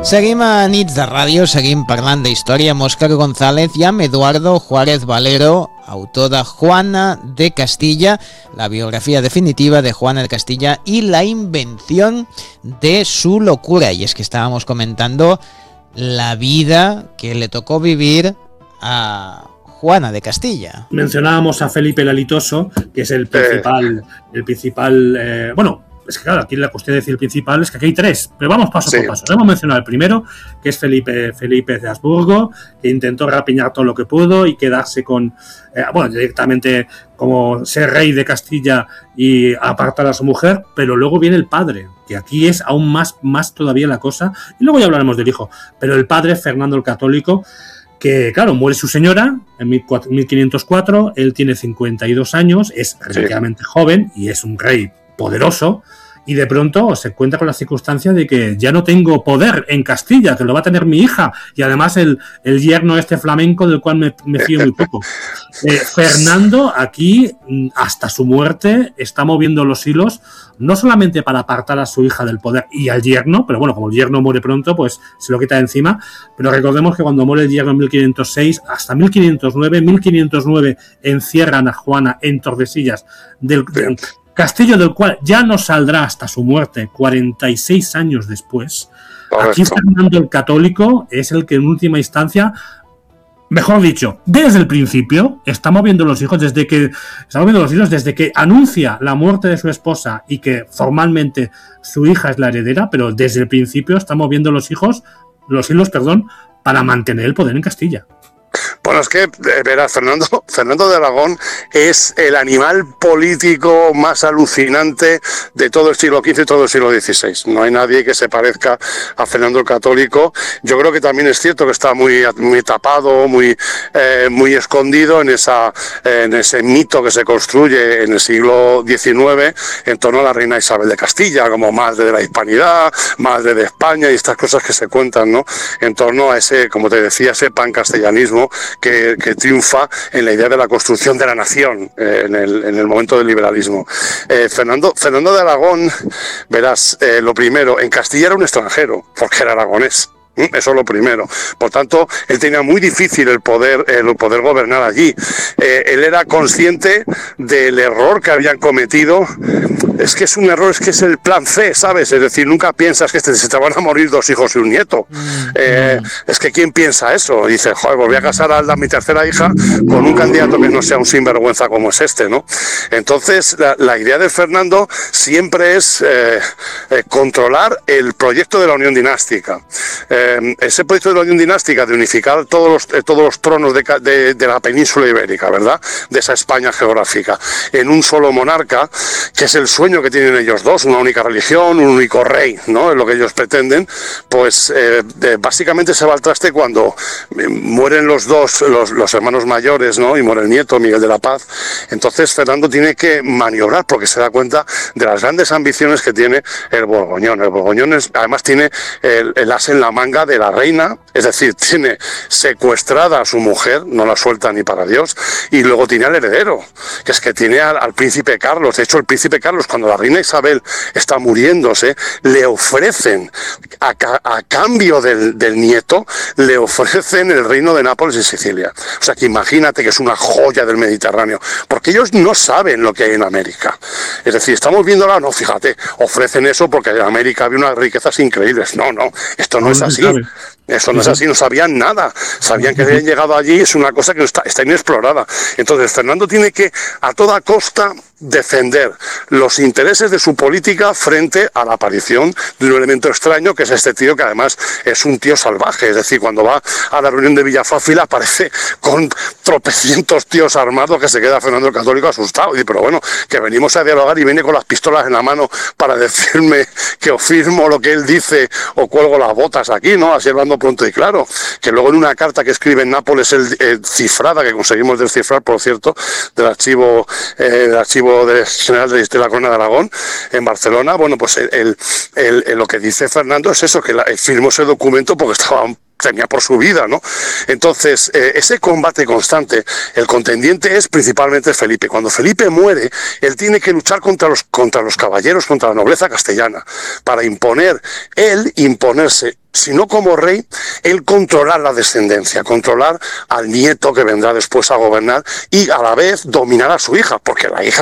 Seguim a Nits de Ràdio, seguim parlant d'història amb Òscar González i amb Eduardo Juárez Valero, autor de Juana de Castilla, la biografía definitiva de Juana de Castilla y la invención de su locura. Y es que estábamos comentando la vida que le tocó vivir a Juana de Castilla. Mencionábamos a Felipe el Alitoso, que es el principal, bueno, es que claro, aquí la cuestión de decir el principal es que aquí hay tres, pero vamos paso por paso. Hemos mencionado el primero, que es Felipe de Habsburgo, que intentó rapiñar todo lo que pudo y quedarse con, directamente como ser rey de Castilla y apartar a su mujer, pero luego viene el padre, que aquí es aún más todavía la cosa, y luego ya hablaremos del hijo, pero el padre, Fernando el Católico, que claro, muere su señora en 1504, él tiene 52 años, es relativamente joven y es un rey poderoso, y de pronto se encuentra con la circunstancia de que ya no tengo poder en Castilla, que lo va a tener mi hija, y además el yerno flamenco del cual me fío muy poco. Fernando aquí, hasta su muerte, está moviendo los hilos, no solamente para apartar a su hija del poder y al yerno, pero bueno, como el yerno muere pronto, pues se lo quita de encima, pero recordemos que cuando muere el yerno en 1506, hasta 1509 encierran a Juana en Tordesillas del castillo del cual ya no saldrá hasta su muerte 46 años después. Aquí Fernando el Católico es el que en última instancia, mejor dicho, desde el principio está moviendo los hilos desde que anuncia la muerte de su esposa y que formalmente su hija es la heredera, pero desde el principio está moviendo los hilos, para mantener el poder en Castilla. Bueno, es que, verás, Fernando de Aragón es el animal político más alucinante de todo el siglo XV y todo el siglo XVI. No hay nadie que se parezca a Fernando el Católico. Yo creo que también es cierto que está muy tapado, muy escondido en ese mito que se construye en el siglo XIX en torno a la reina Isabel de Castilla, como madre de la hispanidad, madre de España, y estas cosas que se cuentan, ¿no? En torno a ese, como te decía, ese pancastellanismo que triunfa en la idea de la construcción de la nación en el momento del liberalismo. Fernando de Aragón, verás, lo primero, en Castilla era un extranjero, porque era aragonés. Eso es lo primero. Por tanto, él tenía muy difícil el poder gobernar allí. Él era consciente del error que habían cometido. Es que es un error, es que es el plan C, ¿sabes? Es decir, nunca piensas que se te van a morir 2 hijos y un nieto. Es que ¿quién piensa eso? Y dice, joder, voy a casar a mi tercera hija con un candidato que no sea un sinvergüenza como es este, ¿no? Entonces, la idea de Fernando siempre es controlar el proyecto de la unión dinástica. Ese proyecto de la unión dinástica de unificar todos los tronos de la península ibérica, ¿verdad? De esa España geográfica, en un solo monarca, que es el sueño que tienen ellos dos, una única religión, un único rey, ¿no? Es lo que ellos pretenden. Pues básicamente se va al traste cuando mueren los hermanos mayores, ¿no? Y muere el nieto, Miguel de la Paz. Entonces Fernando tiene que maniobrar porque se da cuenta de las grandes ambiciones que tiene el Borgoñón. El Borgoñón además tiene el as en la manga de la reina, es decir, tiene secuestrada a su mujer, no la suelta ni para Dios, y luego tiene al heredero, que es que tiene al príncipe Carlos. De hecho, el príncipe Carlos, cuando la reina Isabel está muriéndose, le ofrecen, a cambio del nieto, le ofrecen el reino de Nápoles y Sicilia. O sea, que imagínate que es una joya del Mediterráneo, porque ellos no saben lo que hay en América. Es decir, estamos viendo ahora, no, fíjate, ofrecen eso porque en América había unas riquezas increíbles. No, esto no es así. Eso no es así, no sabían nada. Sabían que habían llegado allí, es una cosa que está inexplorada. Entonces Fernando tiene que a toda costa defender los intereses de su política frente a la aparición de un elemento extraño, que es este tío, que además es un tío salvaje. Es decir, cuando va a la reunión de Villafáfila aparece con tropecientos tíos armados, que se queda Fernando el Católico asustado. Y pero bueno, que venimos a dialogar y viene con las pistolas en la mano para decirme que o firmo lo que él dice o cuelgo las botas aquí, ¿no? Así hablando pronto y claro. Que luego en una carta que escribe en Nápoles, cifrada, que conseguimos descifrar, por cierto, del archivo general de la Corona de Aragón, en Barcelona, bueno, pues lo que dice Fernando es eso, que firmó ese documento porque temía por su vida, ¿no? Entonces, ese combate constante, el contendiente es principalmente Felipe. Cuando Felipe muere, él tiene que luchar contra los caballeros, contra la nobleza castellana, para imponerse sino como rey, el controlar la descendencia, controlar al nieto que vendrá después a gobernar y a la vez dominar a su hija, porque la hija